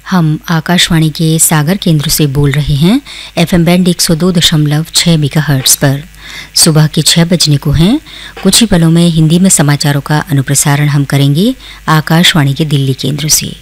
हम आकाशवाणी के सागर केंद्र से बोल रहे हैं एफएम बैंड 102.6 मेगाहर्ट्ज पर। सुबह के 6 बजने को हैं। कुछ ही पलों में हिंदी में समाचारों का अनुप्रसारण हम करेंगे आकाशवाणी के दिल्ली केंद्र से।